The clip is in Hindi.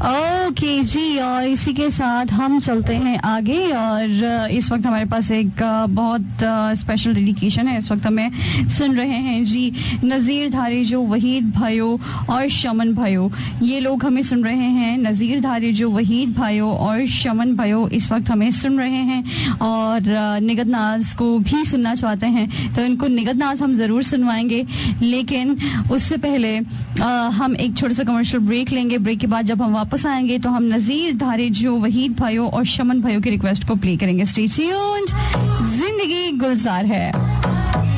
ओके जी, और इसी के साथ हम चलते हैं आगे। और इस वक्त हमारे पास एक बहुत स्पेशल डेडिकेशन है। इस वक्त हमें सुन रहे हैं जी नज़ीर धारेजो, वहीद भाइयों और शमन भाइयों। ये लोग हमें सुन रहे हैं। नज़ीर धारेजो, वहीद भाइयों और शमन भाइयों इस वक्त हमें सुन रहे हैं और निगत नाज को भी सुनना चाहते हैं, तो इनको निगत नाज हम ज़रूर सुनवाएंगे। लेकिन उससे पहले हम एक छोटा सा कमर्शियल ब्रेक लेंगे। ब्रेक के बाद जब हम वापस आएंगे तो हम नज़ीर धारेजो, वहीद भाइयों और शमन भाइयों की रिक्वेस्ट को प्ले करेंगे। स्टे ट्यून्ड, जिंदगी गुलजार है।